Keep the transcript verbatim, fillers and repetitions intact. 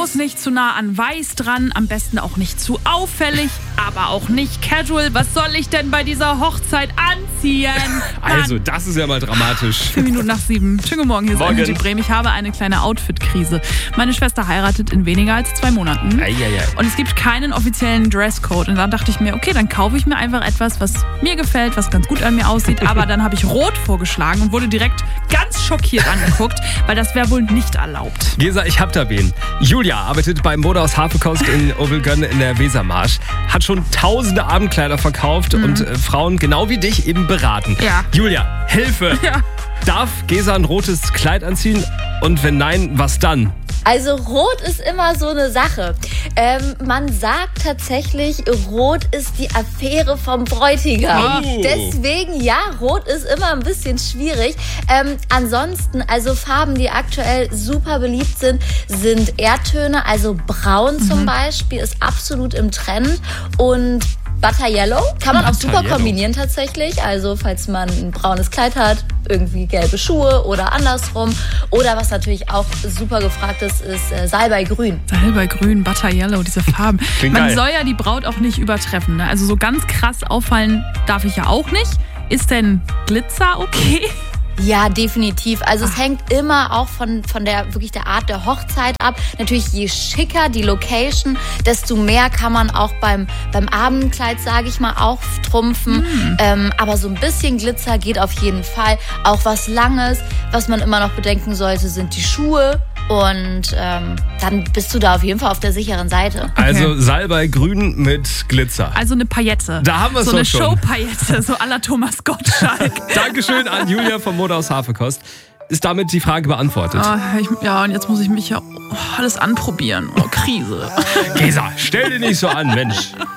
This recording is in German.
Bloß nicht zu nah an weiß dran, am besten auch nicht zu auffällig, aber auch nicht casual. Was soll ich denn bei dieser Hochzeit anziehen? Also, das ist ja mal dramatisch. Vier Minuten nach sieben. Schönen guten Morgen, hier ist Morgen. Angie Brehm. Ich habe eine kleine Outfit-Krise. Meine Schwester heiratet in weniger als zwei Monaten. Ei, ei, ei. Und es gibt keinen offiziellen Dresscode. Und dann dachte ich mir, okay, dann kaufe ich mir einfach etwas, was mir gefällt, was ganz gut an mir aussieht. Aber dann habe ich Rot vorgeschlagen und wurde direkt ganz schockiert angeguckt, weil das wäre wohl nicht erlaubt. Gesa, ich hab da wen. Julia arbeitet beim Modehaus Hafekost in Ovelgönn in der Wesermarsch. Hat schon tausende Abendkleider verkauft Mhm. und äh, Frauen genau wie dich eben beraten. Ja. Julia, Hilfe! Ja. Darf Gesa ein rotes Kleid anziehen? Und wenn nein, was dann? Also Rot ist immer so eine Sache. Ähm, man sagt tatsächlich, Rot ist die Affäre vom Bräutigam. Oh. Deswegen, ja, Rot ist immer ein bisschen schwierig. Ähm, ansonsten, also Farben, die aktuell super beliebt sind, sind Erdtöne. Also Braun zum Beispiel ist absolut im Trend. Und Butter Yellow kann man auch Butter super Yellow. kombinieren tatsächlich. Also falls man ein braunes Kleid hat, irgendwie gelbe Schuhe oder andersrum. Oder was natürlich auch super gefragt ist, ist äh, Salbeigrün. Salbeigrün, Butter Yellow, diese Farben. Klingt Man geil. soll ja die Braut auch nicht übertreffen. Ne? Also so ganz krass auffallen darf ich ja auch nicht. Ist denn Glitzer okay? Ja, definitiv. Also es hängt immer auch von, von der wirklich der Art der Hochzeit ab. Natürlich, je schicker die Location, desto mehr kann man auch beim, beim Abendkleid, sage ich mal, auftrumpfen. Ähm, aber so ein bisschen Glitzer geht auf jeden Fall. Auch was Langes. Was man immer noch bedenken sollte, sind die Schuhe. Und ähm, dann bist du da auf jeden Fall auf der sicheren Seite. Also Salbeigrün mit Glitzer. Also eine Paillette. Da haben wir's So eine doch schon. Show-Paillette, so à la Thomas Gottschalk. Dankeschön an Julia vom Modehaus Hafekost. Ist damit die Frage beantwortet. Ah, ich, ja, und jetzt muss ich mich ja oh, alles anprobieren. Oh, Krise. Gesa, stell dich nicht so an, Mensch.